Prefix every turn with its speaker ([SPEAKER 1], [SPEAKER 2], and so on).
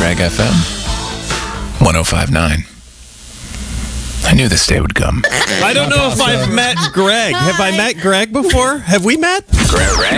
[SPEAKER 1] Rag FM 105.9. I knew this day would come.
[SPEAKER 2] I don't know if I've met Greg. Have I met Greg before? Have we met?
[SPEAKER 1] Greg